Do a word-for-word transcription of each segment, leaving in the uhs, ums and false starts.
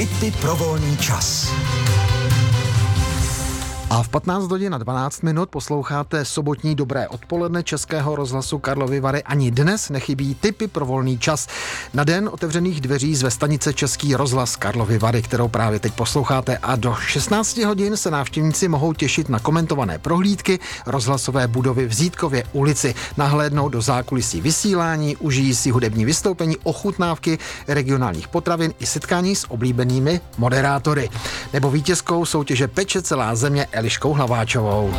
Tipy pro volný čas. A v patnáct hodin a dvanáct minut posloucháte sobotní dobré odpoledne Českého rozhlasu Karlovy Vary. Ani dnes nechybí tipy pro volný čas na den otevřených dveří z stanice Český rozhlas Karlovy Vary, kterou právě teď posloucháte. A do šestnácti hodin se návštěvníci mohou těšit na komentované prohlídky rozhlasové budovy v Zítkově ulici, nahlédnout do zákulisí vysílání, užijí si hudební vystoupení, ochutnávky regionálních potravin i setkání s oblíbenými moderátory. Nebo vítězkou soutěže Peče celá země Eliškou Hlaváčovou.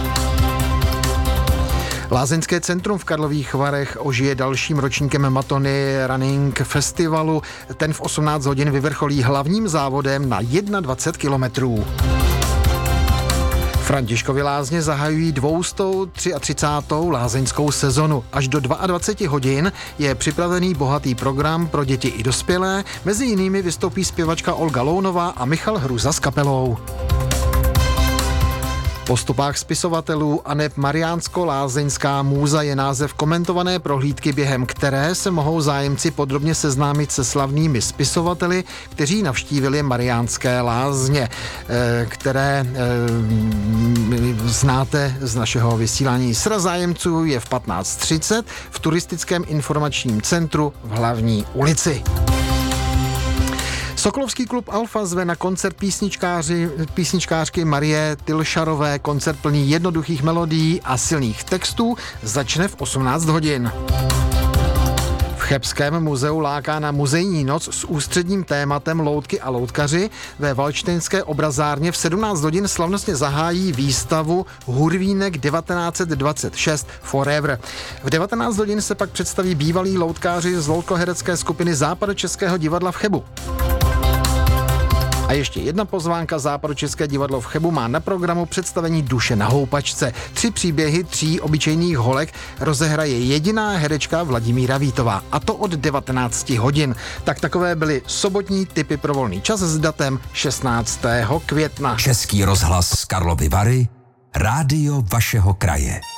Lázeňské centrum v Karlových Varech ožije dalším ročníkem Matony Running Festivalu. Ten v osmnáct hodin vyvrcholí hlavním závodem na dvacet jedna kilometrů. Františkovy lázně zahajují dvoustou třiatřicátou lázeňskou sezonu. Až do dvacet dva hodin je připravený bohatý program pro děti i dospělé. Mezi jinými vystoupí zpěvačka Olga Lounová a Michal Hruza s kapelou. Po stopách spisovatelů aneb Mariánsko-lázeňská můza je název komentované prohlídky, během které se mohou zájemci podrobně seznámit se slavnými spisovateli, kteří navštívili Mariánské lázně, které znáte z našeho vysílání. Sraz zájemců je v patnáct třicet v turistickém informačním centru v Hlavní ulici. Sokolovský klub Alfa zve na koncert písničkáři, písničkářky Marie Tylšarové. Koncert plný jednoduchých melodií a silných textů začne v osmnáct hodin. V Chebském muzeu láká na muzejní noc s ústředním tématem loutky a loutkaři. Ve Valdštejnské obrazárně v sedmnáct hodin slavnostně zahájí výstavu Hurvínek devatenáct dvacet šest Forever. V devatenáct hodin se pak představí bývalí loutkáři z loutkoherecké skupiny Západočeského divadla v Chebu. A ještě jedna pozvánka. Západočeské divadlo v Chebu má na programu představení Duše na houpačce. Tři příběhy tří obyčejných holek rozehraje jediná herečka Vladimíra Vítová. A to od devatenácti hodin. Tak takové byly sobotní tipy pro volný čas s datem šestnáctého května. Český rozhlas z Karlovy Vary, rádio vašeho kraje.